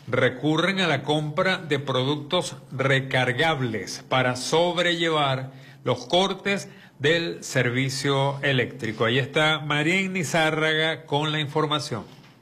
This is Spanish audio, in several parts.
recurren a la compra de productos recargables para sobrellevar los cortes del servicio eléctrico. Ahí está María Nizárraga con la información.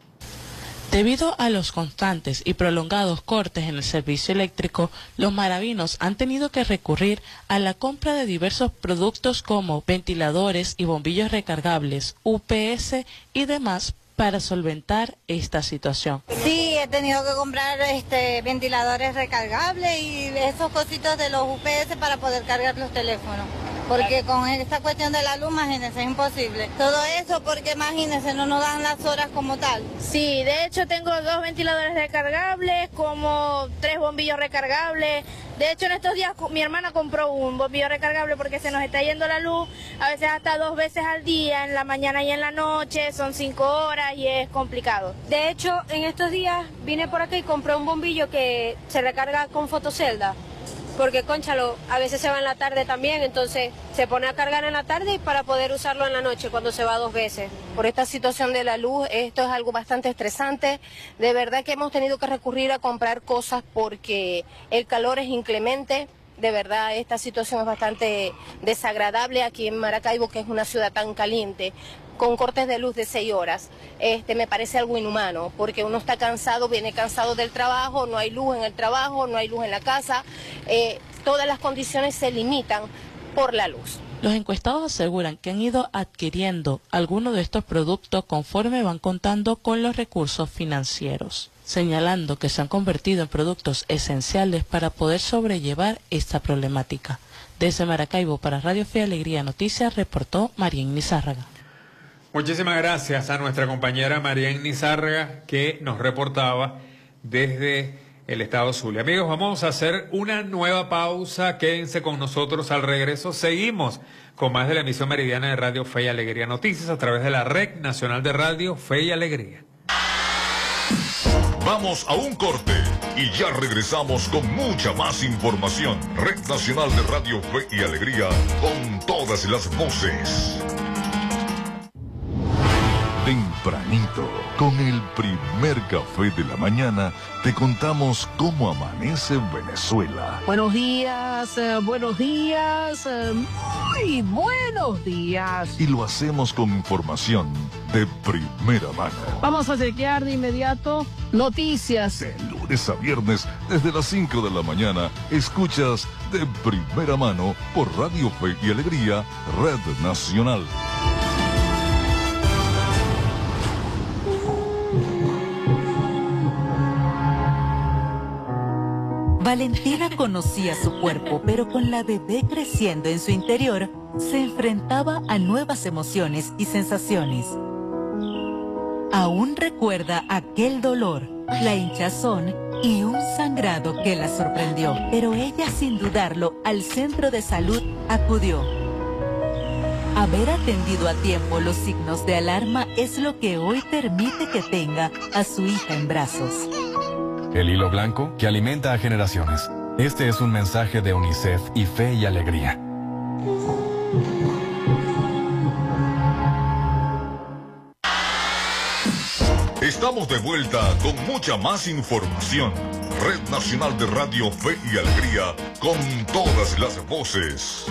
Debido a los constantes y prolongados cortes en el servicio eléctrico, los maravinos han tenido que recurrir a la compra de diversos productos como ventiladores y bombillos recargables, UPS y demás para solventar esta situación. Sí, he tenido que comprar ventiladores recargables y esos cositos de los UPS para poder cargar los teléfonos. Porque con esta cuestión de la luz, imagínense, es imposible. Todo eso porque, imagínense, no nos dan las horas como tal. Sí, de hecho tengo 2 ventiladores recargables, como 3 bombillos recargables. De hecho, en estos días mi hermana compró un bombillo recargable porque se nos está yendo la luz, a veces hasta 2 veces al día, en la mañana y en la noche, son 5 horas y es complicado. De hecho, en estos días vine por acá y compré un bombillo que se recarga con fotocelda. Porque, cónchalo, a veces se va en la tarde también, entonces se pone a cargar en la tarde y para poder usarlo en la noche cuando se va 2 veces. Por esta situación de la luz, esto es algo bastante estresante. De verdad que hemos tenido que recurrir a comprar cosas porque el calor es inclemente. De verdad, esta situación es bastante desagradable aquí en Maracaibo, que es una ciudad tan caliente, con cortes de luz de 6 horas. Me parece algo inhumano, porque uno está cansado, viene cansado del trabajo, no hay luz en el trabajo, no hay luz en la casa, todas las condiciones se limitan por la luz. Los encuestados aseguran que han ido adquiriendo algunos de estos productos conforme van contando con los recursos financieros, señalando que se han convertido en productos esenciales para poder sobrellevar esta problemática. Desde Maracaibo para Radio Fe y Alegría Noticias reportó María Nizárraga. Muchísimas gracias a nuestra compañera María Nizárraga que nos reportaba desde el estado Zulia. Amigos, vamos a hacer una nueva pausa. Quédense con nosotros al regreso. Seguimos con más de la emisión meridiana de Radio Fe y Alegría Noticias a través de la Red Nacional de Radio Fe y Alegría. Vamos a un corte y ya regresamos con mucha más información. Red Nacional de Radio Fe y Alegría con todas las voces. Tempranito, con el primer café de la mañana, te contamos cómo amanece Venezuela. Buenos días, muy buenos días. Y lo hacemos con información de primera mano. Vamos a chequear de inmediato noticias. De lunes a viernes, desde las 5 de la mañana, escuchas de primera mano por Radio Fe y Alegría, Red Nacional. Valentina conocía su cuerpo, pero con la bebé creciendo en su interior, se enfrentaba a nuevas emociones y sensaciones. Aún recuerda aquel dolor, la hinchazón y un sangrado que la sorprendió, pero ella sin dudarlo al centro de salud acudió. Haber atendido a tiempo los signos de alarma es lo que hoy permite que tenga a su hija en brazos. El hilo blanco que alimenta a generaciones. Este es un mensaje de UNICEF y Fe y Alegría. Estamos de vuelta con mucha más información. Red Nacional de Radio Fe y Alegría con todas las voces.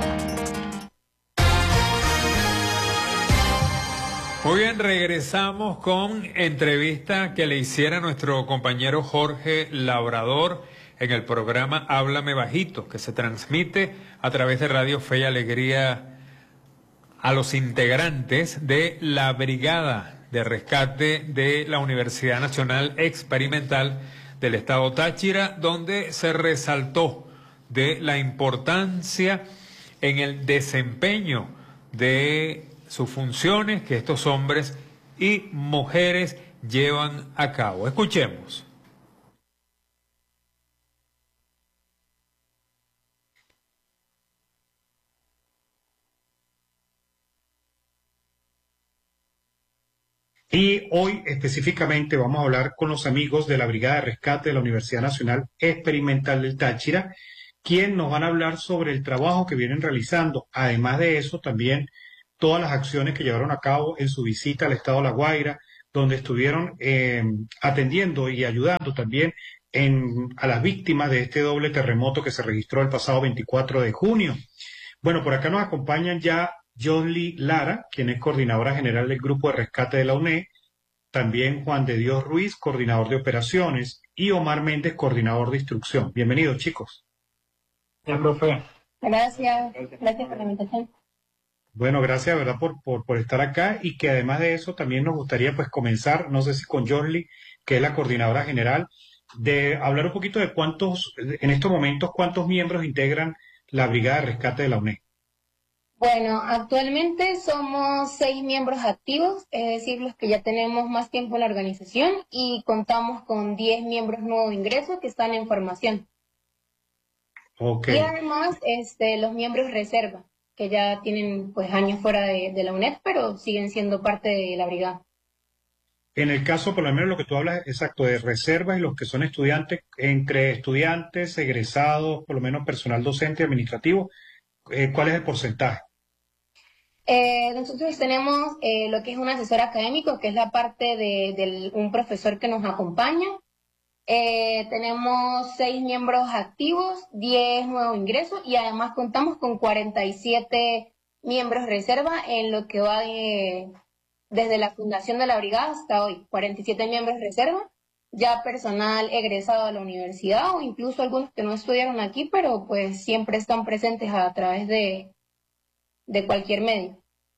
Muy bien, regresamos con entrevista que le hiciera nuestro compañero Jorge Labrador en el programa Háblame Bajito, que se transmite a través de Radio Fe y Alegría a los integrantes de la Brigada de Rescate de la Universidad Nacional Experimental del Estado Táchira, donde se resaltó de la importancia en el desempeño de sus funciones que estos hombres y mujeres llevan a cabo. Escuchemos. Y hoy específicamente vamos a hablar con los amigos de la Brigada de Rescate de la Universidad Nacional Experimental del Táchira, quienes nos van a hablar sobre el trabajo que vienen realizando. Además de eso, también todas las acciones que llevaron a cabo en su visita al estado de La Guaira, donde estuvieron atendiendo y ayudando también a las víctimas de este doble terremoto que se registró el pasado 24 de junio. Bueno, por acá nos acompañan ya Josly Lara, quien es coordinadora general del Grupo de Rescate de la UNED, también Juan de Dios Ruiz, coordinador de operaciones, y Omar Méndez, coordinador de instrucción. Bienvenidos, chicos. Gracias, profe. Gracias por la invitación. Bueno, gracias, ¿verdad?, por estar acá, y que además de eso también nos gustaría pues comenzar, no sé si con Josly, que es la coordinadora general, de hablar un poquito de en estos momentos, cuántos miembros integran la Brigada de Rescate de la UNED. Bueno, actualmente somos 6 miembros activos, es decir, los que ya tenemos más tiempo en la organización, y contamos con 10 miembros nuevos de ingreso que están en formación. Okay. Y además los miembros reserva, que ya tienen pues años fuera de la UNED, pero siguen siendo parte de la brigada. En el caso, por lo menos lo que tú hablas, exacto, de reservas y los que son estudiantes, entre estudiantes, egresados, por lo menos personal docente y administrativo, ¿cuál es el porcentaje? Nosotros tenemos lo que es un asesor académico, que es la parte de un profesor que nos acompaña. Tenemos 6 miembros activos, 10 nuevos ingresos, y además contamos con 47 miembros reserva en lo que va desde la fundación de la brigada hasta hoy. 47 miembros reserva, ya personal egresado de la universidad, o incluso algunos que no estudiaron aquí, pero pues siempre están presentes a través de cualquier medio.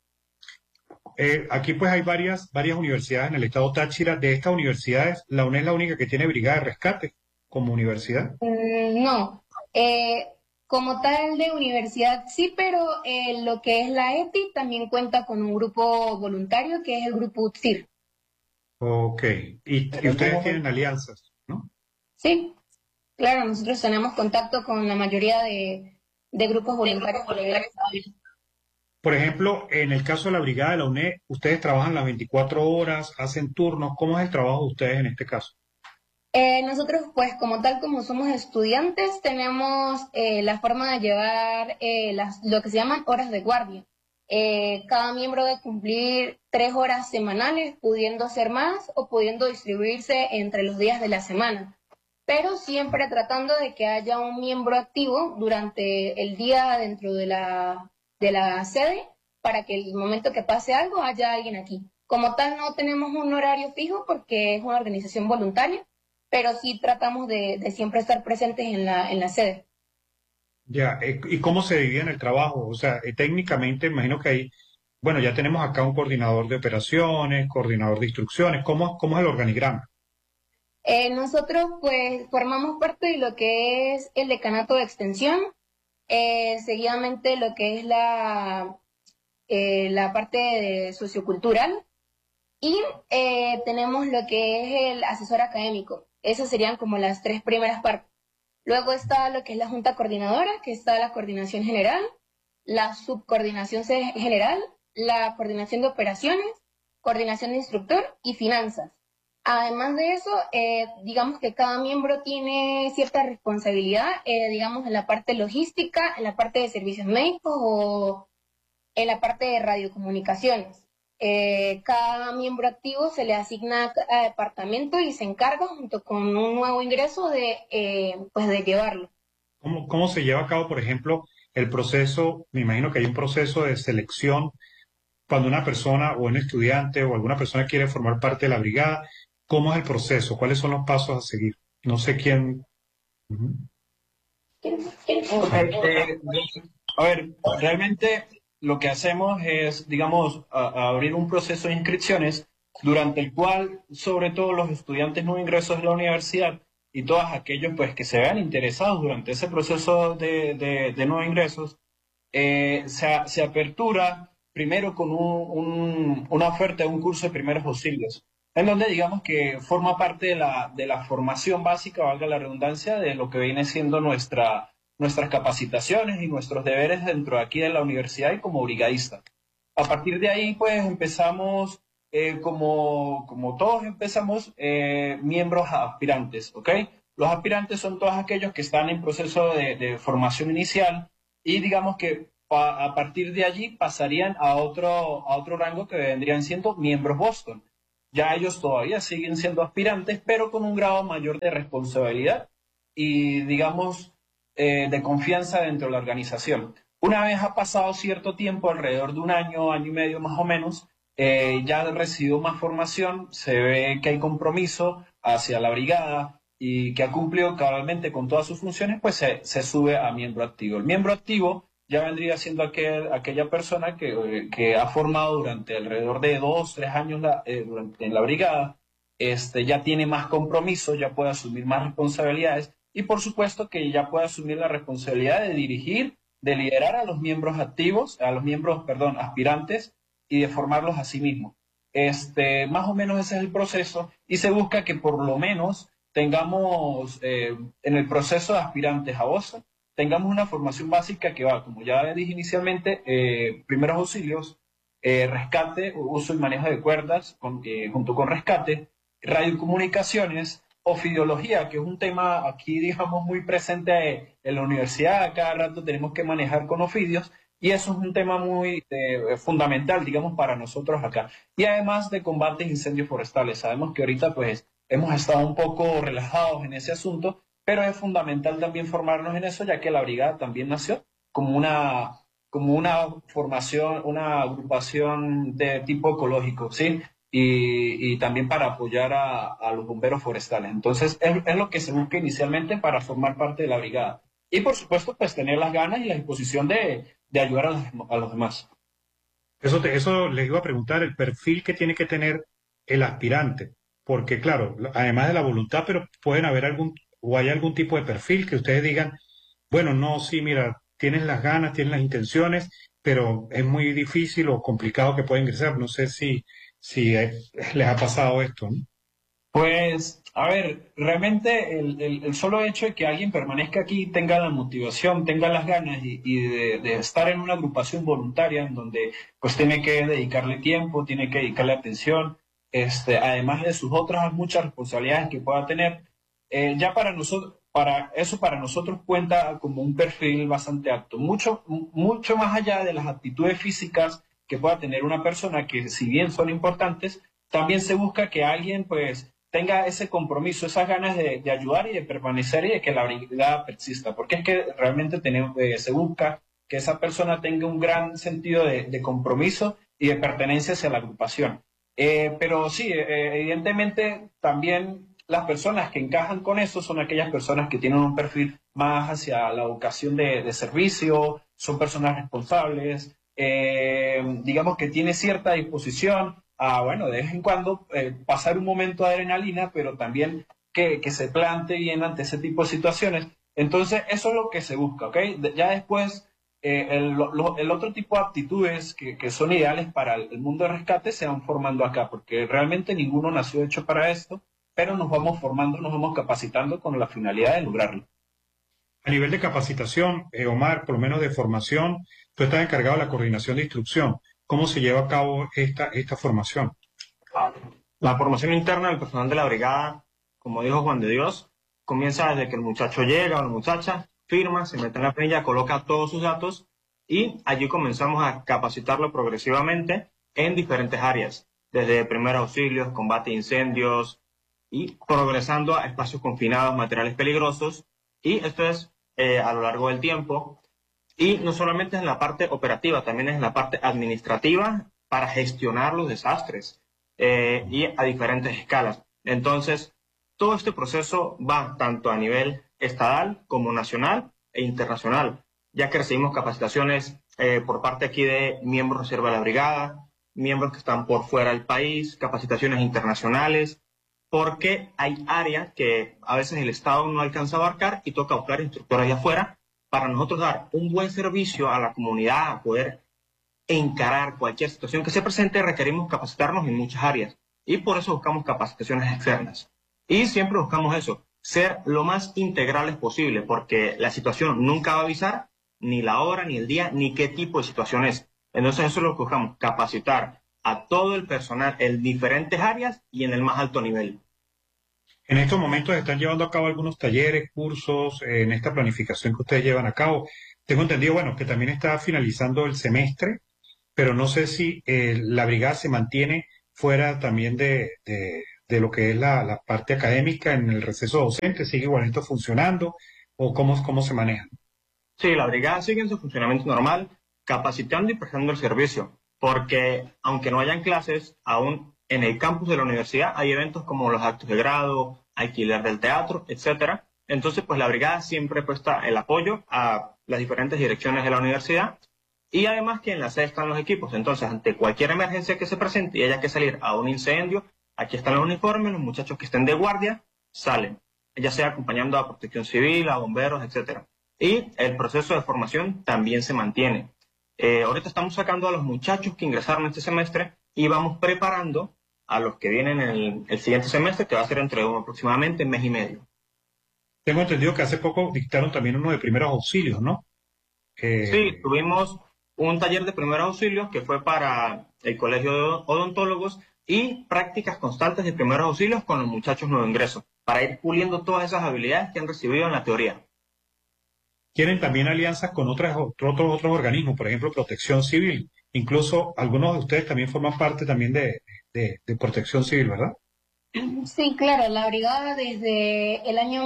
Aquí pues hay varias universidades en el estado Táchira. De estas universidades, ¿la UNED es la única que tiene Brigada de Rescate como universidad? No, como tal de universidad sí, pero lo que es la ETI también cuenta con un grupo voluntario que es el grupo UTSIR. Ok, y ustedes tienen alianzas, ¿no? Sí, claro, nosotros tenemos contacto con la mayoría de grupos voluntarios. Por ejemplo, en el caso de la Brigada de la UNED, ustedes trabajan las 24 horas, hacen turnos. ¿Cómo es el trabajo de ustedes en este caso? Nosotros, pues, como tal, como somos estudiantes, tenemos la forma de llevar lo que se llaman horas de guardia. Cada miembro debe cumplir 3 horas semanales, pudiendo ser más o pudiendo distribuirse entre los días de la semana, pero siempre tratando de que haya un miembro activo durante el día dentro de la sede, para que el momento que pase algo haya alguien aquí. Como tal, no tenemos un horario fijo porque es una organización voluntaria, pero sí tratamos de siempre estar presentes en la sede. Ya, ¿y cómo se divide en el trabajo? O sea, técnicamente, imagino que hay, bueno, ya tenemos acá un coordinador de operaciones, coordinador de instrucciones. ¿Cómo es el organigrama? Nosotros, pues, formamos parte de lo que es el decanato de extensión, seguidamente lo que es la parte sociocultural, y tenemos lo que es el asesor académico. Esas serían como las 3 primeras partes. Luego está lo que es la junta coordinadora, que está la coordinación general, la subcoordinación general, la coordinación de operaciones, coordinación de instructor y finanzas. Además de eso, digamos que cada miembro tiene cierta responsabilidad, digamos, en la parte logística, en la parte de servicios médicos o en la parte de radiocomunicaciones. Cada miembro activo se le asigna a departamento y se encarga, junto con un nuevo ingreso, de llevarlo. ¿Cómo se lleva a cabo, por ejemplo, el proceso? Me imagino que hay un proceso de selección cuando una persona o un estudiante o alguna persona quiere formar parte de la brigada. ¿Cómo es el proceso? ¿Cuáles son los pasos a seguir? No sé quién. A ver, realmente lo que hacemos es, digamos, abrir un proceso de inscripciones durante el cual, sobre todo los estudiantes no ingresos de la universidad y todos aquellos pues que se vean interesados durante ese proceso de nuevos ingresos, se apertura primero con una oferta de un curso de primeros auxilios, en donde digamos que forma parte de la formación básica, valga la redundancia, de lo que viene siendo nuestras capacitaciones y nuestros deberes dentro de aquí de la universidad y como brigadista. A partir de ahí, pues empezamos, como todos empezamos, miembros aspirantes, ¿ok? Los aspirantes son todos aquellos que están en proceso de formación inicial y digamos que a partir de allí pasarían a otro rango que vendrían siendo miembros Boston. ya ellos todavía siguen siendo aspirantes, pero con un grado mayor de responsabilidad y, digamos, de confianza dentro de la organización. Una vez ha pasado cierto tiempo, alrededor de un año, año y medio más o menos, ya han recibido más formación, se ve que hay compromiso hacia la brigada y que ha cumplido cabalmente con todas sus funciones, pues se sube a miembro activo. El miembro activo ya vendría siendo aquella persona que ha formado durante alrededor de 2, 3 años en la brigada, ya tiene más compromiso, ya puede asumir más responsabilidades y por supuesto que ya puede asumir la responsabilidad de dirigir, de liderar a los miembros activos, aspirantes y de formarlos a sí mismos. Más o menos ese es el proceso y se busca que por lo menos tengamos en el proceso de aspirantes a OSA, tengamos una formación básica que va, como ya dije inicialmente, primeros auxilios, rescate, uso y manejo de cuerdas, junto con rescate, radiocomunicaciones, ofidiología, que es un tema aquí, digamos, muy presente en la universidad. Cada rato tenemos que manejar con ofidios y eso es un tema muy fundamental, digamos, para nosotros acá. Y además de combates e incendios forestales. Sabemos que ahorita, pues, hemos estado un poco relajados en ese asunto, pero es fundamental también formarnos en eso, ya que la brigada también nació como una formación, una agrupación de tipo ecológico, ¿sí? Y también para apoyar a los bomberos forestales. Entonces, es lo que se busca inicialmente para formar parte de la brigada. Y, por supuesto, pues tener las ganas y la disposición de ayudar a los demás. Eso les iba a preguntar, el perfil que tiene que tener el aspirante, porque, claro, además de la voluntad, pero pueden haber hay algún tipo de perfil que ustedes digan, bueno, no, sí, mira, tienes las ganas, tienes las intenciones, pero es muy difícil o complicado que pueda ingresar. No sé si les ha pasado esto, ¿no? Pues, a ver, realmente el solo hecho de que alguien permanezca aquí, tenga la motivación, tenga las ganas y de estar en una agrupación voluntaria en donde pues tiene que dedicarle tiempo, tiene que dedicarle atención, además de sus otras muchas responsabilidades que pueda tener, ya para nosotros cuenta como un perfil bastante apto, mucho más allá de las aptitudes físicas que pueda tener una persona, que si bien son importantes, también se busca que alguien pues tenga ese compromiso, esas ganas de ayudar y de permanecer y de que la brigada persista, porque es que realmente se busca que esa persona tenga un gran sentido de compromiso y de pertenencia hacia la agrupación. Pero sí, evidentemente también las personas que encajan con eso son aquellas personas que tienen un perfil más hacia la vocación de servicio, son personas responsables, digamos que tiene cierta disposición a, bueno, de vez en cuando pasar un momento de adrenalina, pero también que se plante bien ante ese tipo de situaciones. Entonces, eso es lo que se busca, ¿ok? Ya después, el otro tipo de aptitudes que son ideales para el mundo de rescate se van formando acá, porque realmente ninguno nació hecho para esto, pero nos vamos formando, nos vamos capacitando con la finalidad de lograrlo. A nivel de capacitación, Omar, por lo menos de formación, tú estás encargado de la coordinación de instrucción. ¿Cómo se lleva a cabo esta formación? La formación interna del personal de la brigada, como dijo Juan de Dios, comienza desde que el muchacho llega o la muchacha, firma, se mete en la planilla, coloca todos sus datos y allí comenzamos a capacitarlo progresivamente en diferentes áreas, desde primeros auxilios, combate de incendios y progresando a espacios confinados, materiales peligrosos, y esto es a lo largo del tiempo. Y no solamente en la parte operativa, también es en la parte administrativa para gestionar los desastres y a diferentes escalas. Entonces, todo este proceso va tanto a nivel estatal como nacional e internacional, ya que recibimos capacitaciones por parte aquí de miembros de reserva de la brigada, miembros que están por fuera del país, capacitaciones internacionales, porque hay áreas que a veces el Estado no alcanza a abarcar y toca buscar instructores de afuera para nosotros dar un buen servicio a la comunidad, a poder encarar cualquier situación que se presente. Requerimos capacitarnos en muchas áreas y por eso buscamos capacitaciones externas. Y siempre buscamos eso, ser lo más integrales posible, porque la situación nunca va a avisar ni la hora, ni el día, ni qué tipo de situación es. Entonces eso es lo que buscamos, capacitar a todo el personal en diferentes áreas y en el más alto nivel. En estos momentos están llevando a cabo algunos talleres, cursos, en esta planificación que ustedes llevan a cabo. Tengo entendido, bueno, que también está finalizando el semestre, pero no sé si la brigada se mantiene fuera también de lo que es la parte académica en el receso docente? ¿Sigue igualito funcionando o cómo se maneja? Sí, la brigada sigue en su funcionamiento normal, capacitando y prestando el servicio, porque aunque no hayan clases, aún en el campus de la universidad hay eventos como los actos de grado, alquiler del teatro, etcétera. Entonces, pues la brigada siempre presta el apoyo a las diferentes direcciones de la universidad y además que en la sede están los equipos. Entonces, ante cualquier emergencia que se presente y haya que salir a un incendio, aquí están los uniformes, los muchachos que estén de guardia salen, ya sea acompañando a Protección Civil, a bomberos, etcétera. Y el proceso de formación también se mantiene. Ahorita estamos sacando a los muchachos que ingresaron este semestre y vamos preparando a los que vienen el siguiente semestre, que va a ser entre aproximadamente mes y medio. Tengo entendido que hace poco dictaron también uno de primeros auxilios, ¿no? Sí, tuvimos un taller de primeros auxilios que fue para el Colegio de Odontólogos y prácticas constantes de primeros auxilios con los muchachos nuevo ingreso, para ir puliendo todas esas habilidades que han recibido en la teoría. Tienen también alianzas con otros organismos, por ejemplo, Protección Civil. Incluso algunos de ustedes también forman parte también de Protección Civil, ¿verdad? Sí, claro, la brigada desde el año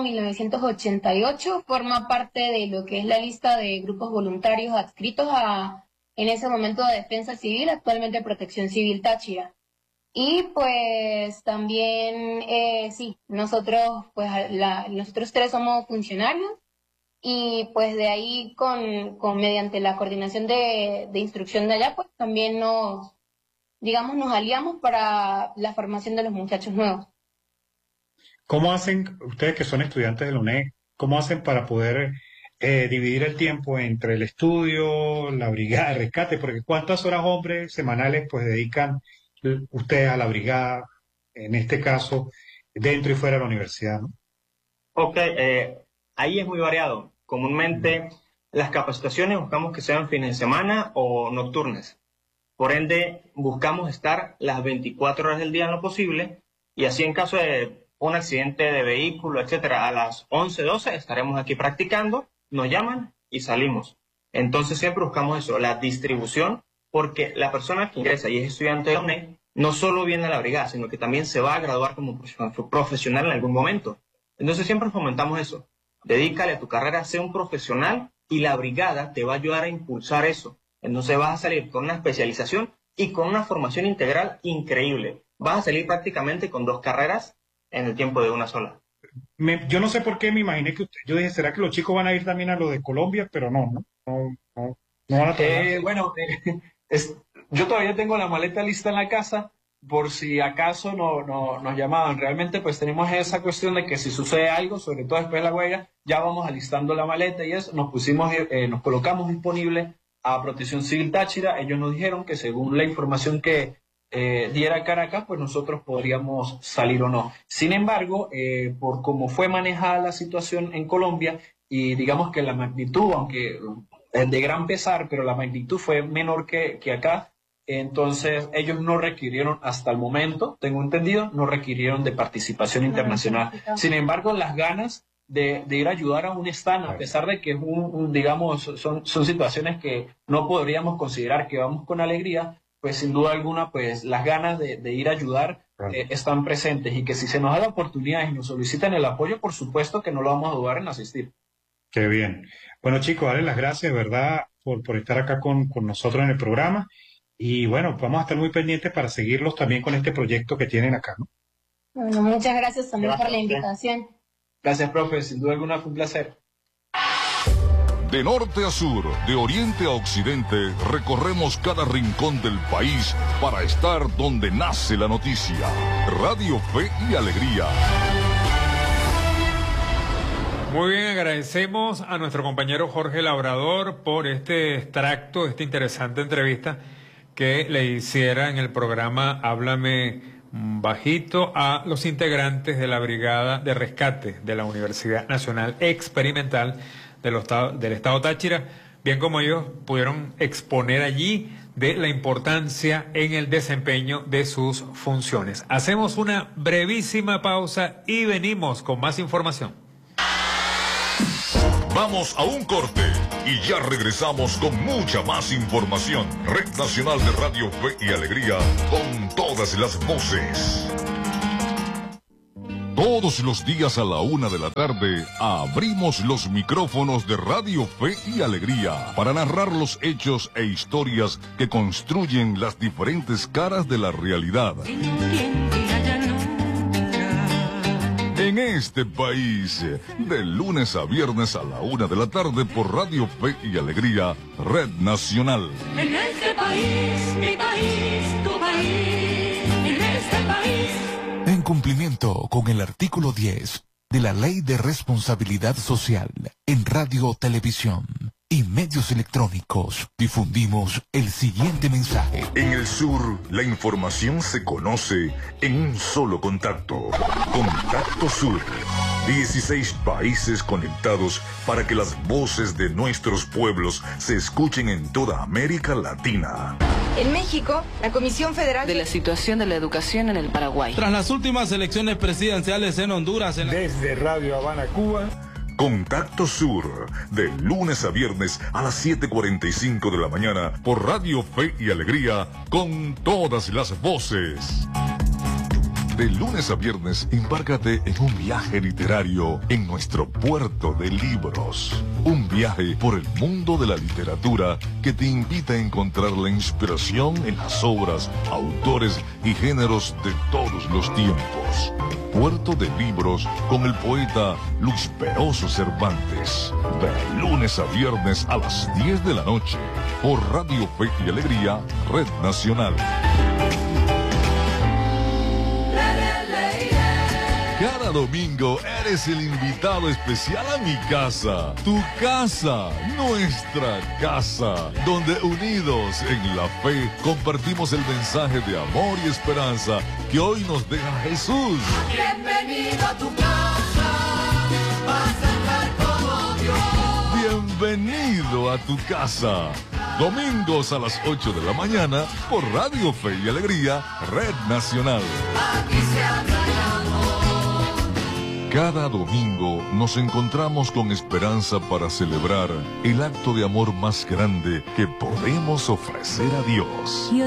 1988 forma parte de lo que es la lista de grupos voluntarios adscritos a, en ese momento, de Defensa Civil, actualmente Protección Civil Táchira. Y pues también, sí, nosotros tres somos funcionarios y pues de ahí mediante la coordinación de instrucción de allá, pues también nos aliamos para la formación de los muchachos nuevos. ¿Cómo hacen, ustedes que son estudiantes de la UNED, cómo hacen para poder dividir el tiempo entre el estudio, la brigada de rescate? Porque ¿cuántas horas, hombres, semanales pues dedican ustedes a la brigada, en este caso, dentro y fuera de la universidad, ¿no? Ok, ahí es muy variado. Comúnmente las capacitaciones buscamos que sean fines de semana o nocturnas. Por ende, buscamos estar las 24 horas del día en lo posible y así en caso de un accidente de vehículo, etcétera, a las 11, 12 estaremos aquí practicando, nos llaman y salimos. Entonces siempre buscamos eso, la distribución, porque la persona que ingresa y es estudiante de UNED no solo viene a la brigada, sino que también se va a graduar como profesional en algún momento. Entonces siempre fomentamos eso. Dedícale a tu carrera, sé un profesional y la brigada te va a ayudar a impulsar eso. Entonces vas a salir con una especialización y con una formación integral increíble. Vas a salir prácticamente con 2 carreras en el tiempo de una sola. Yo no sé por qué me imaginé que yo dije, ¿será que los chicos van a ir también a lo de Colombia? Pero no van a yo todavía tengo la maleta lista en la casa por si acaso nos llamaban. Realmente pues tenemos esa cuestión de que si sucede algo, sobre todo después de la huelga, ya vamos alistando la maleta y eso, nos colocamos disponible a Protección Civil Táchira. Ellos nos dijeron que según la información que diera Caracas, pues nosotros podríamos salir o no. Sin embargo, por cómo fue manejada la situación en Colombia y digamos que la magnitud, aunque es de gran pesar, pero la magnitud fue menor que acá, entonces ellos no requirieron, hasta el momento, tengo entendido, no requirieron de participación internacional. Sin embargo, las ganas de ir a ayudar aún están, a pesar de que es son situaciones que no podríamos considerar que vamos con alegría, pues sin duda alguna, pues las ganas de ir a ayudar están presentes y que si se nos da la oportunidad y nos solicitan el apoyo, por supuesto que no lo vamos a dudar en asistir. Qué bien. Bueno, chicos, darles las gracias, de verdad, por estar acá con nosotros en el programa. Y bueno, vamos a estar muy pendientes para seguirlos también con este proyecto que tienen acá, ¿no? Bueno, muchas gracias también por la invitación. Gracias, profe. Sin duda alguna fue un placer. De norte a sur, de oriente a occidente, recorremos cada rincón del país para estar donde nace la noticia. Radio Fe y Alegría. Muy bien, agradecemos a nuestro compañero Jorge Labrador por este extracto, esta interesante entrevista que le hiciera en el programa Háblame Bajito a los integrantes de la Brigada de Rescate de la Universidad Nacional Experimental del Estado Táchira, bien como ellos pudieron exponer allí de la importancia en el desempeño de sus funciones. Hacemos una brevísima pausa y venimos con más información. Vamos a un corte y ya regresamos con mucha más información. Red Nacional de Radio Fe y Alegría, con todas las voces. Todos los días a la 1 de la tarde abrimos los micrófonos de Radio Fe y Alegría para narrar los hechos e historias que construyen las diferentes caras de la realidad. En este país, de lunes a viernes a la 1 de la tarde por Radio Fe y Alegría, Red Nacional. En este país, mi país, tu país, en este país. En cumplimiento con el artículo 10 de la Ley de Responsabilidad Social en Radio, Televisión y Medios Electrónicos, difundimos el siguiente mensaje. En el sur, la información se conoce en un solo contacto. Contacto Sur. 16 países conectados para que las voces de nuestros pueblos se escuchen en toda América Latina. En México, la Comisión Federal de la situación de la educación en el Paraguay. Tras las últimas elecciones presidenciales en Honduras. Desde Radio Habana, Cuba. Contacto Sur, de lunes a viernes a las 7:45 de la mañana por Radio Fe y Alegría, con todas las voces. De lunes a viernes, embárcate en un viaje literario en nuestro puerto de libros. Un viaje por el mundo de la literatura que te invita a encontrar la inspiración en las obras, autores y géneros de todos los tiempos. Puerto de Libros con el poeta Luis Peroso Cervantes. De lunes a viernes a las 10 de la noche por Radio Fe y Alegría, Red Nacional. Cada domingo eres el invitado especial a mi casa, tu casa, nuestra casa, donde unidos en la fe compartimos el mensaje de amor y esperanza que hoy nos deja Jesús. Bienvenido a tu casa, vas a estar como Dios. Bienvenido a tu casa. Domingos a las 8 de la mañana por Radio Fe y Alegría, Red Nacional. Aquí se habla de amor. Cada domingo nos encontramos con esperanza para celebrar el acto de amor más grande que podemos ofrecer a Dios.